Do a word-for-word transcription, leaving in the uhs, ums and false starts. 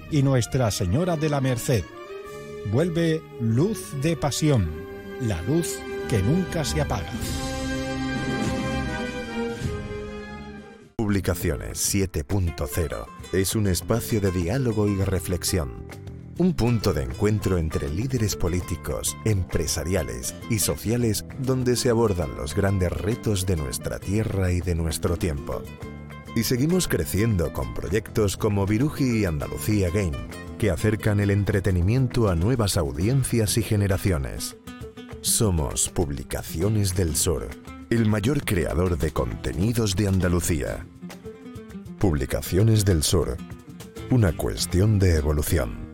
y Nuestra Señora de la Merced. Vuelve Luz de Pasión, la luz que nunca se apaga. Publicaciones siete punto cero es un espacio de diálogo y reflexión. Un punto de encuentro entre líderes políticos, empresariales y sociales donde se abordan los grandes retos de nuestra tierra y de nuestro tiempo. Y seguimos creciendo con proyectos como Viruji y Andalucía Game, que acercan el entretenimiento a nuevas audiencias y generaciones. Somos Publicaciones del Sur, el mayor creador de contenidos de Andalucía. Publicaciones del Sur, una cuestión de evolución.